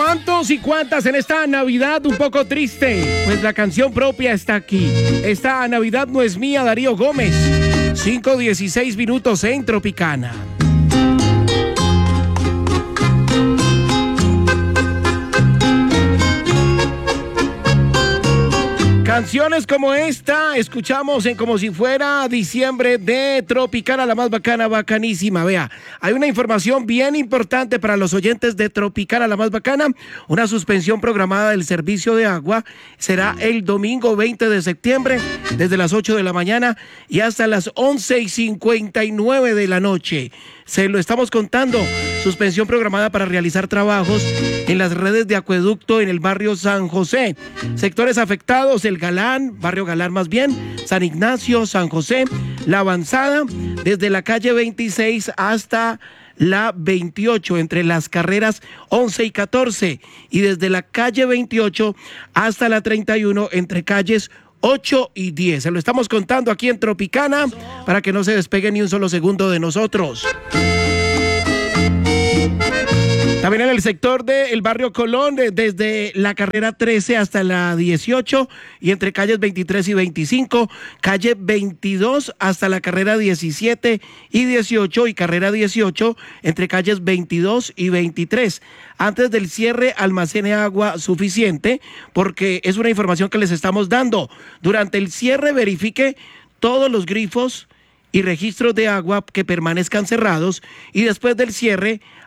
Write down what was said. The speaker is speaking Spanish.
¿Cuántos y cuántas en esta Navidad un poco triste? Pues la canción propia está aquí. Esta Navidad no es mía, Darío Gómez. 5:16 minutos en Tropicana. Canciones como esta escuchamos en Como si fuera diciembre de Tropicana, la más bacana, bacanísima. Vea, hay una información bien importante para los oyentes de Tropicana, la más bacana. Una suspensión programada del servicio de agua será el domingo 20 de septiembre desde las 8 de la mañana y hasta las 11:59 de la noche. Se lo estamos contando. Suspensión programada para realizar trabajos en las redes de acueducto en el barrio San José. Sectores afectados: el Galán, barrio Galán más bien, San Ignacio, San José, La Avanzada, desde la calle 26 hasta la 28, entre las carreras 11 y 14, y desde la calle 28 hasta la 31, entre calles 8 y 10. Se lo estamos contando aquí en Tropicana para que no se despegue ni un solo segundo de nosotros. También en el sector del barrio Colón, desde la carrera 13 hasta la 18 y entre calles 23 y 25, calle 22 hasta la carrera 17 y 18 y carrera 18 entre calles 22 y 23. Antes del cierre, almacene agua suficiente, porque es una información que les estamos dando. Durante el cierre, verifique todos los grifos y registros de agua que permanezcan cerrados, y después del cierre